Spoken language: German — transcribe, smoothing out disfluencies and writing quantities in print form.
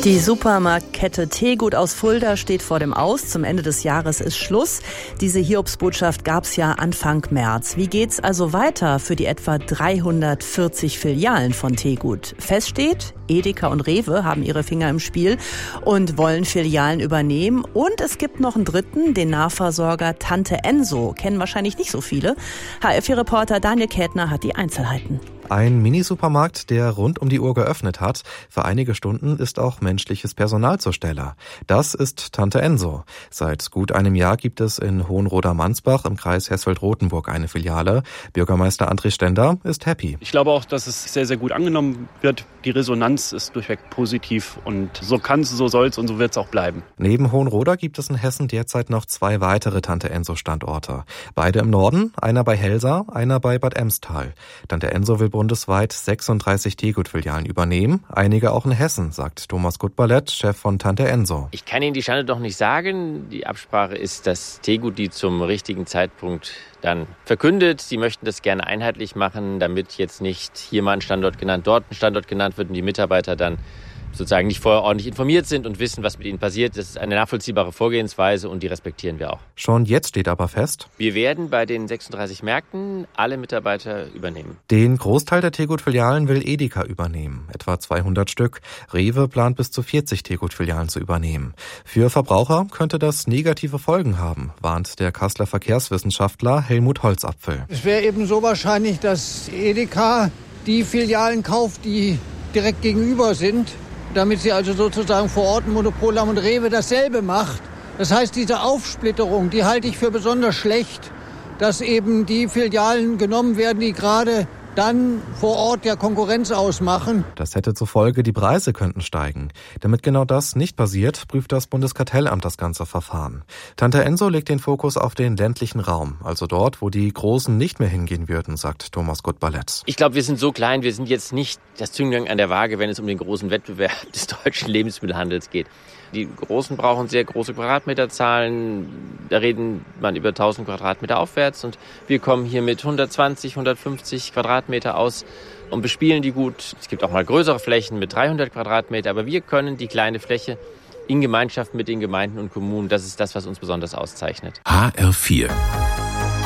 Die Supermarktkette Tegut aus Fulda steht vor dem Aus. Zum Ende des Jahres ist Schluss. Diese Hiobsbotschaft gab's ja Anfang März. Wie geht's also weiter für die etwa 340 Filialen von Tegut? Fest steht, Edeka und Rewe haben ihre Finger im Spiel und wollen Filialen übernehmen. Und es gibt noch einen dritten, den Nahversorger Tante Enso. Kennen wahrscheinlich nicht so viele. HR4-Reporter Daniel Kätner hat die Einzelheiten. Ein Minisupermarkt, der rund um die Uhr geöffnet hat. Für einige Stunden ist auch menschliches Personal zur Stelle. Das ist Tante Enso. Seit gut einem Jahr gibt es in Hohenroda-Mansbach im Kreis Hersfeld-Rotenburg eine Filiale. Bürgermeister André Stender ist happy. Ich glaube auch, dass es sehr, sehr gut angenommen wird. Die Resonanz ist durchweg positiv und so kann's, so soll's und so wird's auch bleiben. Neben Hohenroda gibt es in Hessen derzeit noch 2 weitere Tante Enso-Standorte. Beide im Norden, einer bei Helsa, einer bei Bad Emstal. Tante Enso will bundesweit 36 Tegut-Filialen übernehmen, einige auch in Hessen, sagt Thomas Gutballett, Chef von Tante Enso. Ich kann Ihnen die Standorte noch nicht sagen. Die Absprache ist, dass Tegut die zum richtigen Zeitpunkt dann verkündet. Sie möchten das gerne einheitlich machen, damit jetzt nicht hier mal ein Standort genannt, dort ein Standort genannt wird und die Mitarbeiter dann sozusagen nicht vorher ordentlich informiert sind und wissen, was mit ihnen passiert. Das ist eine nachvollziehbare Vorgehensweise und die respektieren wir auch. Schon jetzt steht aber fest: Wir werden bei den 36 Märkten alle Mitarbeiter übernehmen. Den Großteil der Tegut-Filialen will Edeka übernehmen, etwa 200 Stück. Rewe plant bis zu 40 Tegut-Filialen zu übernehmen. Für Verbraucher könnte das negative Folgen haben, warnt der Kasseler Verkehrswissenschaftler Helmut Holzapfel. Es wäre eben so wahrscheinlich, dass Edeka die Filialen kauft, die direkt gegenüber sind, damit sie also sozusagen vor Ort ein Monopol haben und Rewe dasselbe macht. Das heißt, diese Aufsplitterung, die halte ich für besonders schlecht, dass eben die Filialen genommen werden, die gerade dann vor Ort ja Konkurrenz ausmachen. Das hätte zur Folge, die Preise könnten steigen. Damit genau das nicht passiert, prüft das Bundeskartellamt das ganze Verfahren. Tante Enso legt den Fokus auf den ländlichen Raum, also dort, wo die Großen nicht mehr hingehen würden, sagt Thomas Gutballett. Ich glaube, wir sind so klein, wir sind jetzt nicht das Zünglein an der Waage, wenn es um den großen Wettbewerb des deutschen Lebensmittelhandels geht. Die Großen brauchen sehr große Quadratmeterzahlen. Da reden man über 1000 Quadratmeter aufwärts. Und wir kommen hier mit 120, 150 Quadratmeter aus und bespielen die gut. Es gibt auch mal größere Flächen mit 300 Quadratmeter. Aber wir können die kleine Fläche in Gemeinschaft mit den Gemeinden und Kommunen, das ist das, was uns besonders auszeichnet. HR4